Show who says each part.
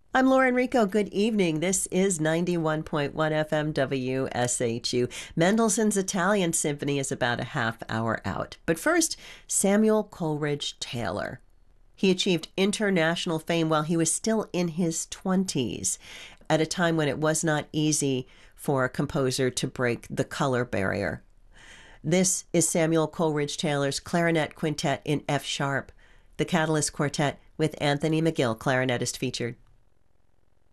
Speaker 1: I'm Lauren Rico. Good evening. This is 91.1 FM WSHU. Mendelssohn's Italian Symphony is about a half hour out. But first, Samuel Coleridge Taylor. He achieved international fame while he was still in his 20s, at a time when it was not easy for a composer to break the color barrier. This is Samuel Coleridge Taylor's Clarinet Quintet in F sharp. The Catalyst Quartet with Anthony McGill, clarinetist, featured.